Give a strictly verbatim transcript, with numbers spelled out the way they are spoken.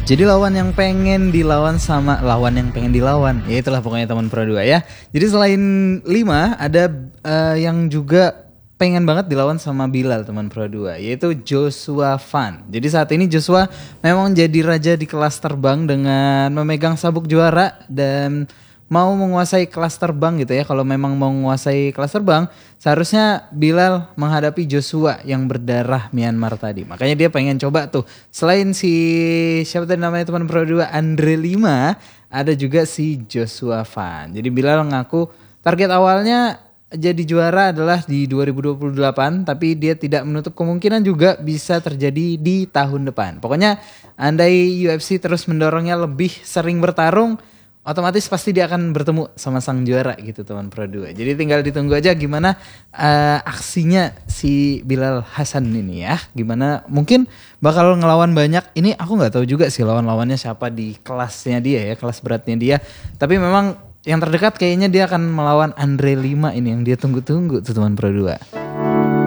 Jadi lawan yang pengen dilawan sama lawan yang pengen dilawan, ya itulah pokoknya teman Pro dua ya. Jadi selain lima ada uh, yang juga pengen banget dilawan sama Bilal teman Pro dua, yaitu Joshua Fan. Jadi saat ini Joshua memang jadi raja di kelas terbang dengan memegang sabuk juara dan mau menguasai kelas terbang gitu ya. Kalau memang mau menguasai kelas terbang, seharusnya Bilal menghadapi Joshua yang berdarah Myanmar tadi. Makanya dia pengen coba tuh. Selain si siapa tadi namanya teman Pro dua, Andre lima, ada juga si Joshua Fan. Jadi Bilal ngaku target awalnya jadi juara adalah di dua ribu dua puluh delapan, tapi dia tidak menutup kemungkinan juga bisa terjadi di tahun depan. Pokoknya andai U F C terus mendorongnya lebih sering bertarung, otomatis pasti dia akan bertemu sama sang juara gitu teman Pro dua. Jadi tinggal ditunggu aja gimana uh, aksinya si Bilal Hasan ini ya. Gimana mungkin bakal ngelawan banyak. Ini aku gak tahu juga sih lawan-lawannya siapa di kelasnya dia ya, kelas beratnya dia. Tapi memang yang terdekat kayaknya dia akan melawan Andre lima ini yang dia tunggu-tunggu tuh teman Pro dua.